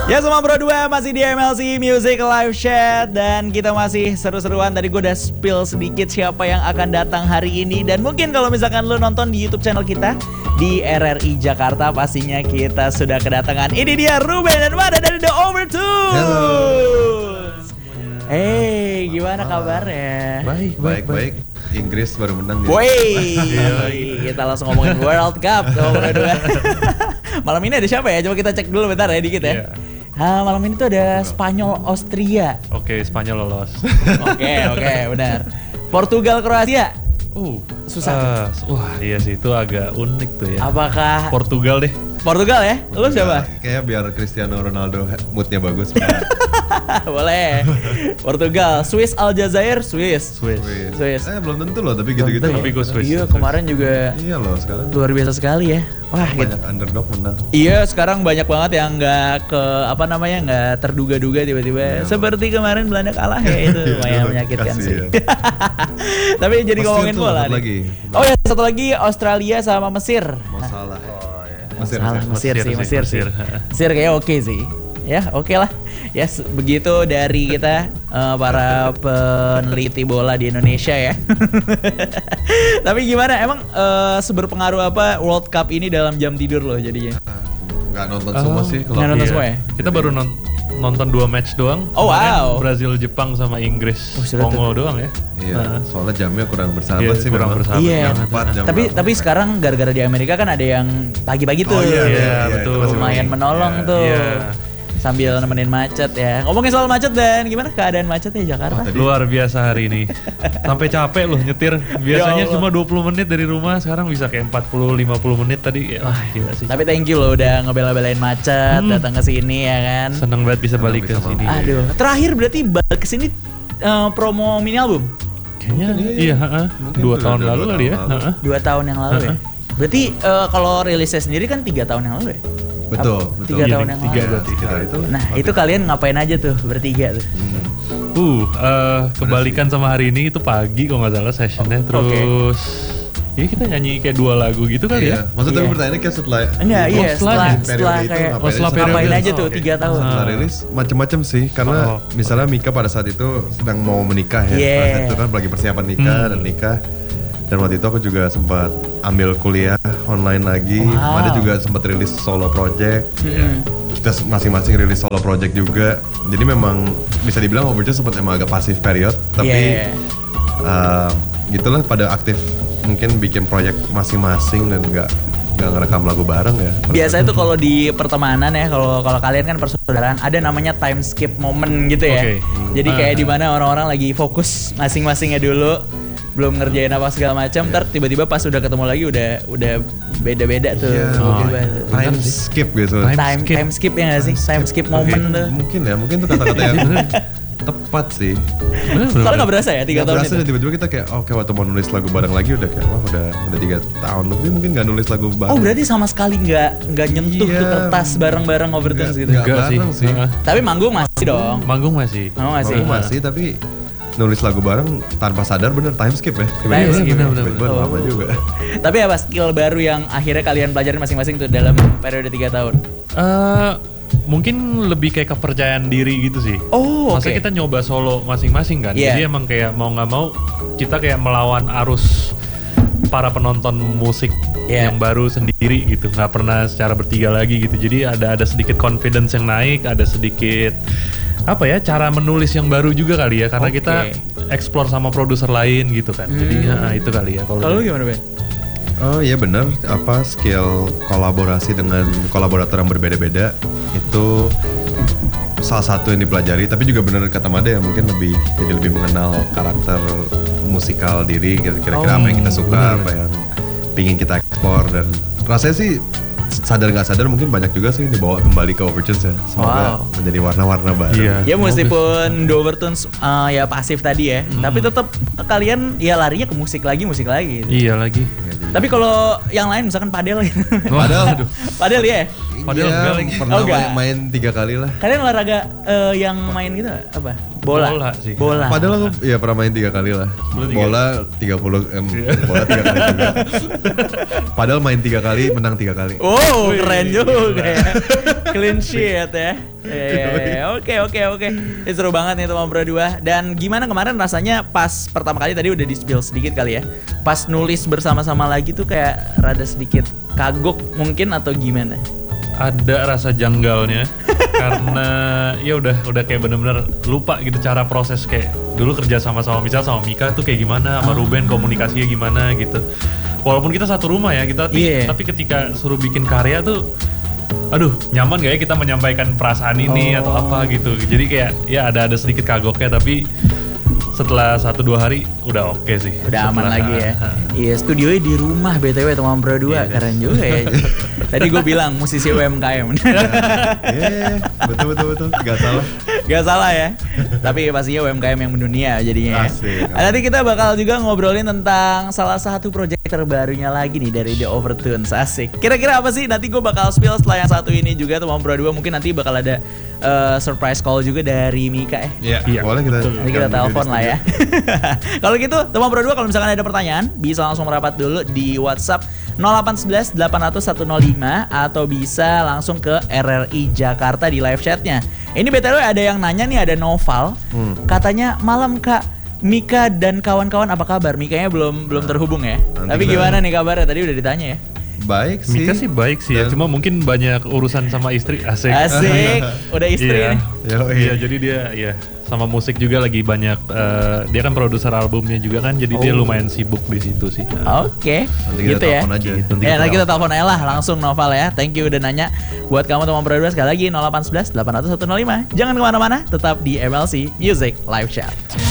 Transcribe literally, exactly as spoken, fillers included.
Ya semua Bro dua masih di M L C Music Live Chat. Dan kita masih seru-seruan. Tadi gue udah spill sedikit siapa yang akan datang hari ini. Dan mungkin kalau misalkan lu nonton di YouTube channel kita di R R I Jakarta, pastinya kita sudah kedatangan. Ini dia Ruben dan Mada dari The Overtones. Hey, gimana kabarnya? Baik, baik, baik. Inggris baru menang ya. Woi, kita langsung ngomongin World Cup Bro dua. Malam ini ada siapa ya? Coba kita cek dulu bentar ya dikit ya. Nah, malam ini tuh ada Spanyol Austria. Oke, Spanyol lolos. Oke, oke, benar. Portugal Kroasia. Uh, susah. Uh, wah, iya sih itu agak unik tuh ya. Apakah Portugal deh? Portugal ya? Lu siapa? Kayak biar Cristiano Ronaldo moodnya bagus. Boleh. Portugal, Swiss Aljazair, Swiss. Swiss. Swiss. Eh belum tentu loh, tapi gitu-gitu. Tentu, Tapi gue Swiss. Iya, kemarin juga. Iya loh sekarang. Luar biasa sekali ya. Wah, banyak gitu. underdog menang. Iya, sekarang banyak banget yang nggak ke apa namanya nggak terduga-duga tiba-tiba. Ya, seperti kemarin Belanda kalah ya itu lumayan menyakitkan sih. Tapi jadi Mesir ngomongin tuh bola nih. lagi. Oh ya satu lagi Australia sama Mesir. Mau salah. Mesir, Salah, Mesir, Mesir sih, Mesir, sih, sih. Mesir. Mesir kayaknya oke sih. Ya, oke okay lah. Ya, yes, begitu dari kita uh, para peneliti bola di Indonesia ya. Tapi gimana? Emang uh, seberpengaruh apa World Cup ini dalam jam tidur loh jadinya? Nggak nonton uh, semua sih. Nggak nonton iya. semua ya? Kita baru non nonton dua match doang. Oh wow. Brazil, Jepang sama Inggris, oh, Kongo doang ya. Iya. Nah. Soalnya jamnya kurang bersahabat Iya, sih. kurang memang. bersahabat. Iya. Jam empat, jam tapi berapa? tapi sekarang gara-gara di Amerika kan ada yang pagi-pagi tuh. Oh iya, Iya, iya, betul. itu Lumayan masih- menolong iya. tuh. Iya. Sambil nemenin macet ya. Ngomongin soal macet dan gimana keadaan macetnya di Jakarta? Oh, Luar biasa hari ini. Sampai capek loh nyetir. Biasanya Ya Allah. cuma dua puluh menit dari rumah, sekarang bisa kayak empat puluh lima puluh menit tadi. Wah, gila sih. Tapi thank you loh udah ngebela-belain macet, Hmm. datang ke sini ya kan. Seneng banget bisa Seneng balik ke bisa sini. mampir. Aduh, terakhir berarti balik ke sini uh, promo mini album Kayaknya Mungkin iya, iya. heeh. Mungkin dua udah tahun dua lalu tahun kali ya. lalu. Heeh. dua tahun yang lalu ya. Berarti uh, kalau rilisnya sendiri kan tiga tahun yang lalu ya. Betul, Apa? betul. Tiga Iya tahun nih, yang tiga lalu. berarti. Sekitar itu lah. Nah itu kalian ngapain aja tuh bertiga tuh? Hmm. Uh, eh, kebalikan sama hari ini itu pagi kalau nggak salah sessionnya. Oh, oke. Terus ya kita nyanyi kayak dua lagu gitu kali Iya. ya. Maksud tapi Iya. pertanyaannya kayak setelah Enggak, oh, iya setelah setelah periode setelah itu kayak ngapain Oh, setelah aja? periode ngapain itu. aja tuh Oke. tiga tahun. Setelah rilis macem-macem sih karena Oh. misalnya Mika pada saat itu sedang mau menikah ya. Yeah. Pada saat itu kan lagi persiapan nikah Hmm. dan nikah. Dan waktu itu aku juga sempat ambil kuliah online lagi. Wow. Ada juga sempat rilis solo project. Hmm. Kita masing-masing rilis solo project juga. Jadi memang bisa dibilang Overture sempat emang agak pasif period. Tapi Iya. uh, gitulah pada aktif mungkin bikin project masing-masing dan nggak nggak ngerekam lagu bareng ya. Biasanya tuh kalau di pertemanan ya, kalau kalau kalian kan persaudaraan ada namanya time skip moment gitu ya. Oke. Jadi Hmm. kayak Ah. di mana orang-orang lagi fokus masing-masingnya dulu, belum ngerjain apa segala macam, ntar tiba-tiba pas udah ketemu lagi udah udah beda-beda tuh. Iya, Tiba-tiba mungkin tuh. time skip gitu. Time time skip. time skip ya nggak sih? Time skip moment Mungkin- tuh. Mungkin ya, mungkin tuh kata-kata yang tepat sih. Soalnya nggak berasa ya tiga Gak tahun berasa itu. dan tiba-tiba kita kayak oke waktu mau nulis lagu bareng lagi udah kayak wah udah udah tiga tahun lebih mungkin nggak nulis lagu bareng. Oh berarti sama sekali nggak nggak nyentuh Iya. tuh kertas bareng-bareng Overtones Nggak- gitu. nggak Enggak sih. bareng sih. Heeh. Tapi manggung masih dong. Manggung masih. Manggung masih. Manggung masih tapi nulis lagu bareng tanpa sadar bener time skip ya. Time skip, bener, bener, tiba-tiba bener. lama Oh. juga. Tapi apa skill baru yang akhirnya kalian pelajarin masing-masing tuh dalam periode tiga tahun? Eh, mungkin lebih kayak kepercayaan diri gitu sih. Oh, Masa oke. kita nyoba solo masing-masing kan. Iya. Jadi emang kayak mau nggak mau kita kayak melawan arus para penonton musik Iya. yang baru sendiri gitu. Nggak pernah secara bertiga lagi gitu. Jadi ada ada sedikit confidence yang naik, ada sedikit apa ya cara menulis yang baru juga kali ya karena Oke. kita explore sama produser lain gitu kan. Jadi Hmm. nah, itu kali ya kalau Kalau lu gimana Ben? Oh iya bener, apa skill kolaborasi dengan kolaborator yang berbeda-beda itu salah satu yang dipelajari. Tapi juga bener kata Made ya mungkin lebih jadi lebih mengenal karakter musikal diri, kira-kira Oh, apa yang kita suka, bener. apa yang pingin kita ekspor dan rasanya sih sadar nggak sadar mungkin banyak juga sih yang dibawa kembali ke Overtones ya. Semoga Wow. menjadi warna-warna baru. Iya. Ya meskipun The Overtones uh, ya pasif tadi ya, Hmm. tapi tetap kalian ya larinya ke musik lagi, musik lagi. Iya lagi. Tapi kalau yang lain misalkan padel, Padahal aduh. padel ya. Padahal ya, enggak lagi. pernah Oh, enggak. main, main tiga kali lah. Kalian olahraga eh, yang main gitu apa? Bola. Bola sih. Bola. Padahal aku ya pernah main tiga kali lah. Bola tiga. Bola tiga puluh em, bola tiga kali juga. Padahal main tiga kali, menang tiga kali. Oh, Wih, keren juga gila. ya. Clean sheet ya. Eh, Oke, oke, oke. Ini seru banget nih teman berdua. Dan gimana kemarin rasanya pas pertama kali tadi udah di-spill sedikit kali ya. Pas nulis bersama-sama lagi tuh kayak rada sedikit kagok mungkin atau gimana? Ada rasa janggalnya karena ya udah udah kayak bener-bener lupa gitu cara proses kayak dulu kerja sama-sama misal sama Mika tuh kayak gimana sama Ah. Ruben komunikasinya gimana gitu. Walaupun kita satu rumah ya kita tapi, Iya. tapi ketika suruh bikin karya tuh aduh nyaman gak ya kita menyampaikan perasaan ini Oh. atau apa gitu. Jadi kayak ya ada ada sedikit kagoknya tapi setelah satu dua hari udah oke sih. Udah aman Setelah- lagi ya. Iya, studionya di rumah B T W teman berdua. Iya, Keren juga ya. Tadi gue bilang musisi U M K M. Eh, betul betul betul, nggak salah. Gak salah ya. Tapi pastinya U M K M yang mendunia jadinya. ya. Asik. Nah, nanti kita bakal juga ngobrolin tentang salah satu proyek terbarunya lagi nih dari The Overtones. Asik. Kira-kira apa sih? Nanti gue bakal spill setelah yang satu ini juga teman berdua. Mungkin nanti bakal ada eh, surprise call juga dari Mika ya. Iya, Iya, boleh kita. betul. Nanti kita telepon lah ya. Kalau gitu, teman berdua kalau misalkan ada pertanyaan, bisa langsung merapat dulu di WhatsApp nol delapan satu satu delapan nol nol satu nol lima atau bisa langsung ke R R I Jakarta di live chatnya. Ini B T W ada yang nanya nih, ada Noval. Hmm. Katanya malam Kak, Mika dan kawan-kawan apa kabar? Mikanya belum belum terhubung ya. Nanti Tapi kita- gimana nih kabarnya? Tadi udah ditanya ya. Baik sih. Mika sih baik sih ya, Dan- cuma mungkin banyak urusan sama istri asik. Asik, udah istri Iya. nih. Yoi. Iya, jadi dia ya sama musik juga lagi banyak. eh, dia kan produser albumnya juga kan, jadi dia Oh. lumayan sibuk di situ sih. Oke, Nanti kita gitu ya. telepon aja. Gitu. Ya, Nanti kita nanti kita telepon aja lah langsung Noval ya. Thank you udah nanya. Buat kamu teman berdua sekali lagi nol delapan satu satu delapan nol nol satu nol lima. Jangan kemana-mana, tetap di M L C Music Live Chat.